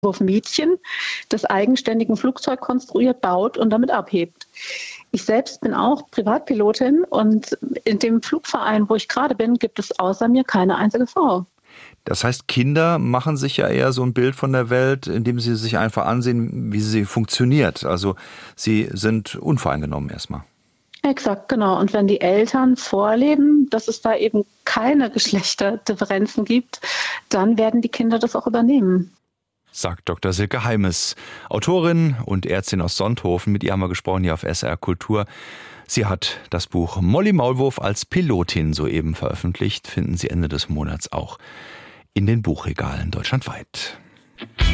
Mädchen, das eigenständig ein Flugzeug konstruiert, baut und damit abhebt. Ich selbst bin auch Privatpilotin und in dem Flugverein, wo ich gerade bin, gibt es außer mir keine einzige Frau. Das heißt, Kinder machen sich ja eher so ein Bild von der Welt, indem sie sich einfach ansehen, wie sie funktioniert. Also sie sind unvoreingenommen erstmal. Exakt, genau. Und wenn die Eltern vorleben, dass es da eben keine Geschlechterdifferenzen gibt, dann werden die Kinder das auch übernehmen. Sagt Dr. Silke Heimes, Autorin und Ärztin aus Sonthofen. Mit ihr haben wir gesprochen hier auf SR Kultur. Sie hat das Buch Molly Maulwurf als Pilotin soeben veröffentlicht. Finden Sie Ende des Monats auch in den Buchregalen deutschlandweit.